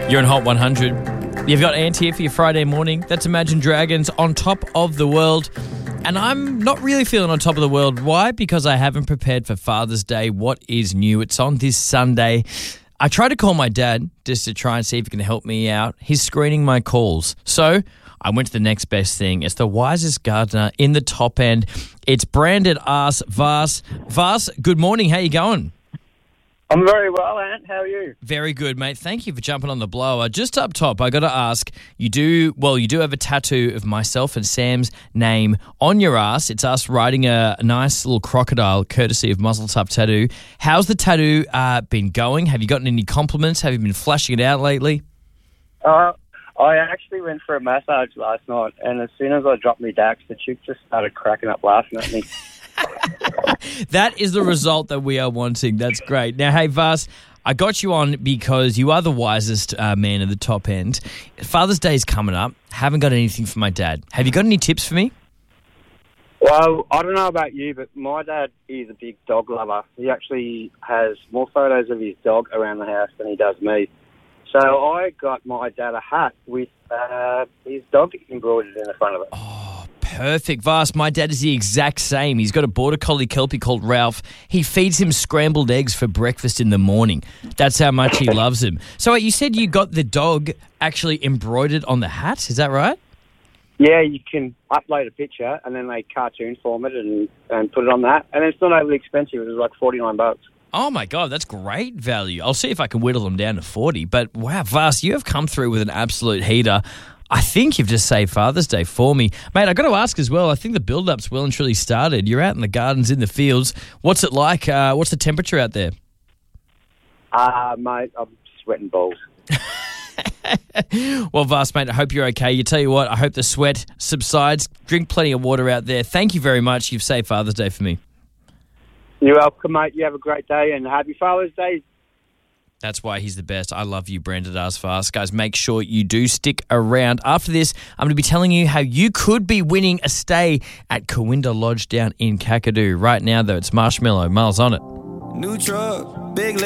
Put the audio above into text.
You're in Hot 100. You've got Ant here for your Friday morning. That's Imagine Dragons on top of the world. And I'm not really feeling on top of the world. Why? Because I haven't prepared for Father's Day. What is new? It's on this Sunday. I tried to call my dad just to try and see if he can help me out. He's screening my calls. So I went to the next best thing. It's the wisest gardener in the top end. It's branded ass Vas. Vas, good morning. How you going? I'm very well, Ant. How are you? Very good, mate. Thank you for jumping on the blower. Just up top, I got to ask, you do have a tattoo of myself and Sam's name on your ass. It's us riding a nice little crocodile, courtesy of Muzzle Top Tattoo. How's the tattoo been going? Have you gotten any compliments? Have you been flashing it out lately? I actually went for a massage last night, and as soon as I dropped my Dax, the chick just started cracking up laughing at me. That is the result that we are wanting. That's great. Now, hey, Vas, I got you on because you are the wisest man at the top end. Father's Day is coming up. Haven't got anything for my dad. Have you got any tips for me? Well, I don't know about you, but my dad is a big dog lover. He actually has more photos of his dog around the house than he does me. So I got my dad a hat with his dog embroidered in the front of it. Perfect, Vas. My dad is the exact same. He's got a border collie kelpie called Ralph. He feeds him scrambled eggs for breakfast in the morning. That's how much he loves him. So you said you got the dog actually embroidered on the hat. Is that right? Yeah, you can upload a picture and then they cartoon form it and put it on that. And it's not overly expensive. It was like $49. Oh, my God, that's great value. I'll see if I can whittle them down to 40. But, wow, Vas, you have come through with an absolute heater. I think you've just saved Father's Day for me. Mate, I got to ask as well, I think the build-up's well and truly started. You're out in the gardens, in the fields. What's it like? What's the temperature out there? Mate, I'm sweating balls. Well, Vas, mate, I hope you're okay. You tell you what, I hope the sweat subsides. Drink plenty of water out there. Thank you very much. You've saved Father's Day for me. You're welcome, mate. You have a great day and happy Father's Day. That's why he's the best. I love you, branded as Fast. Guys, make sure you do stick around. After this, I'm going to be telling you how you could be winning a stay at Corinda Lodge down in Kakadu. Right now, though, it's Marshmallow. Miles on it. New truck, big